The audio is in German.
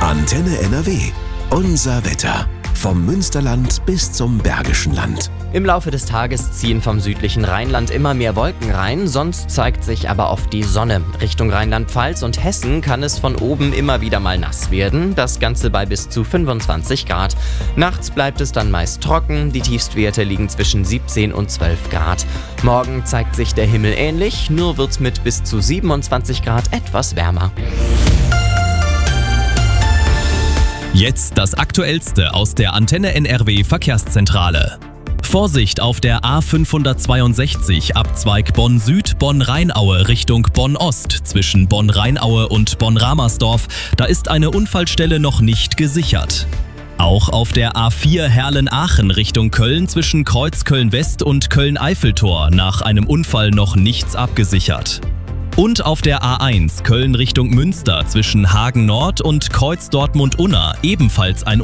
Antenne NRW. Unser Wetter. Vom Münsterland bis zum Bergischen Land. Im Laufe des Tages ziehen vom südlichen Rheinland immer mehr Wolken rein, sonst zeigt sich aber oft die Sonne. Richtung Rheinland-Pfalz und Hessen kann es von oben immer wieder mal nass werden, das Ganze bei bis zu 25 Grad. Nachts bleibt es dann meist trocken, die Tiefstwerte liegen zwischen 17 und 12 Grad. Morgen zeigt sich der Himmel ähnlich, nur wird's mit bis zu 27 Grad etwas wärmer. Jetzt das Aktuellste aus der Antenne NRW Verkehrszentrale. Vorsicht auf der A562 Abzweig Bonn-Süd, Bonn-Rheinaue Richtung Bonn-Ost zwischen Bonn-Rheinaue und Bonn-Ramersdorf. Da ist eine Unfallstelle noch nicht gesichert. Auch auf der A4 Herlen-Aachen Richtung Köln zwischen Kreuz Köln-West und Köln-Eiffeltor nach einem Unfall noch nichts abgesichert. Und auf der A1 Köln Richtung Münster zwischen Hagen Nord und Kreuz Dortmund-Unna ebenfalls ein